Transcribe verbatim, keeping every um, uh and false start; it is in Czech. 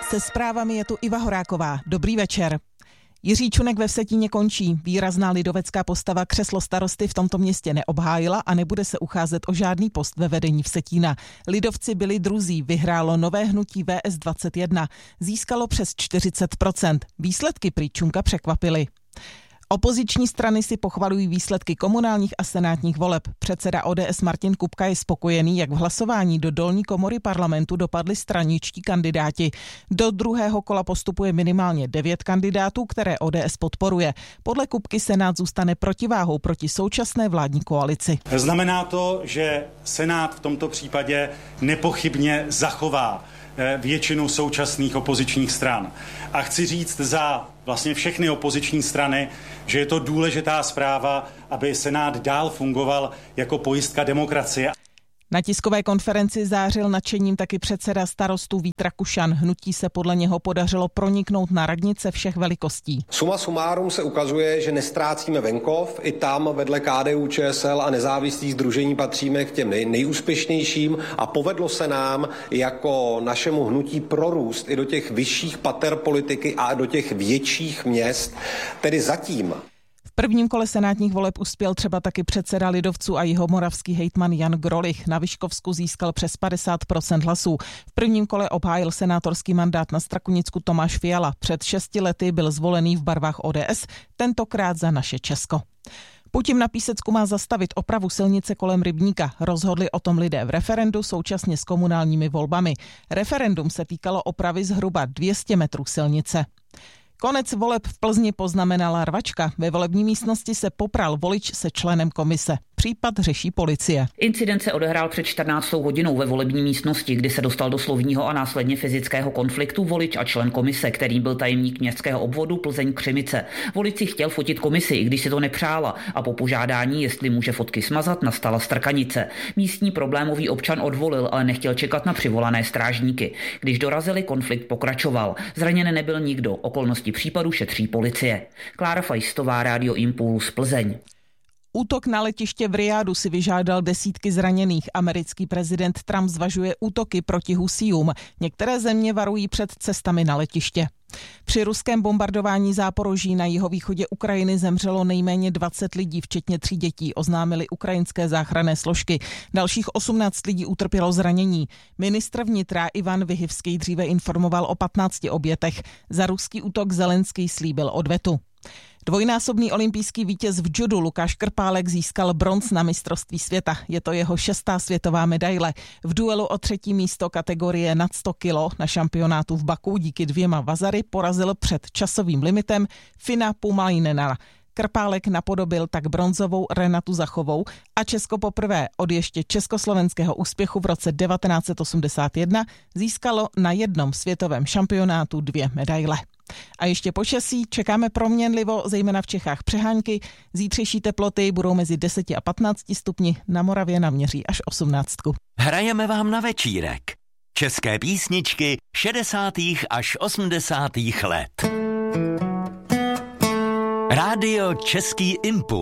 Se zprávami je tu Iva Horáková. Dobrý večer. Jiří Čunek ve Vsetíně končí. Výrazná lidovecká postava křeslo starosty v tomto městě neobhájila a nebude se ucházet o žádný post ve vedení Vsetína. Lidovci byli druzí, vyhrálo nové hnutí V S dvacet jedna. Získalo přes čtyřicet procent. Výsledky prý Čunka překvapily. Opoziční strany si pochvalují výsledky komunálních a senátních voleb. Předseda O D S Martin Kupka je spokojený, jak v hlasování do dolní komory parlamentu dopadli straničtí kandidáti. Do druhého kola postupuje minimálně devět kandidátů, které O D S podporuje. Podle Kupky Senát zůstane protiváhou proti současné vládní koalici. Znamená to, že Senát v tomto případě nepochybně zachová většinu současných opozičních stran. A chci říct za vlastně všechny opoziční strany, že je to důležitá zpráva, aby Senát dál fungoval jako pojistka demokracie. Na tiskové konferenci zářil nadšením taky předseda starostů Vít Rakušan. Hnutí se podle něho podařilo proniknout na radnice všech velikostí. Suma sumárum se ukazuje, že nestrácíme venkov. I tam vedle K D U Č S L a nezávislých sdružení patříme k těm nej, nejúspěšnějším a povedlo se nám jako našemu hnutí prorůst i do těch vyšších pater politiky a do těch větších měst. Tedy zatím V prvním kole senátních voleb uspěl třeba taky předseda lidovců a jihomoravský hejtman Jan Grolich. Na Vyškovsku získal přes padesát procent hlasů. V prvním kole obhájil senátorský mandát na Strakonicku Tomáš Fiala. Před šesti lety byl zvolený v barvách O D S, tentokrát za Naše Česko. Putin na Písecku má zastavit opravu silnice kolem Rybníka. Rozhodli o tom lidé v referendu současně s komunálními volbami. Referendum se týkalo opravy zhruba dvě stě metrů silnice. Konec voleb v Plzni poznamenala rvačka. Ve volební místnosti se popral volič se členem komise. Případ řeší policie. Incident se odehrál před čtrnáctou hodinou ve volební místnosti, kdy se dostal do slovního a následně fyzického konfliktu volič a člen komise, který byl tajemník městského obvodu Plzeň Křimice. Volič si chtěl fotit komisi, i když si to nepřála, a po požádání, jestli může fotky smazat, nastala strkanice. Místní problémový občan odvolil, ale nechtěl čekat na přivolané strážníky. Když dorazili, konflikt pokračoval. Zraněn nebyl nikdo. Okolnosti případu šetří policie. Klára Fajstová, Rádio Impuls, Plzeň. Útok na letiště v Rijádu si vyžádal desítky zraněných. Americký prezident Trump zvažuje útoky proti Husíům. Některé země varují před cestami na letiště. Při ruském bombardování Záporoží na jihovýchodě Ukrajiny zemřelo nejméně dvacet lidí, včetně tří dětí, oznámily ukrajinské záchranné složky. Dalších osmnáct lidí utrpělo zranění. Ministr vnitra Ivan Vyhivský dříve informoval o patnácti obětech. Za ruský útok Zelenský slíbil odvetu. Dvojnásobný olympijský vítěz v judu Lukáš Krpálek získal bronz na mistrovství světa. Je to jeho šestá světová medaile. V duelu o třetí místo kategorie nad sto kilo na šampionátu v Baku díky dvěma vazary porazil před časovým limitem Fina Pumalinena. Krpálek napodobil tak bronzovou Renatu Zachovou a Česko poprvé od ještě československého úspěchu v roce devatenáct set osmdesát jedna získalo na jednom světovém šampionátu dvě medaile. A ještě počasí čekáme proměnlivo, zejména v Čechách přehánky. Zítřejší teploty budou mezi deseti a patnácti stupni, na Moravě naměří až osmnáctku. Hrajeme vám na večírek. České písničky šedesátých až osmdesátých let. Rádio Český Impuls.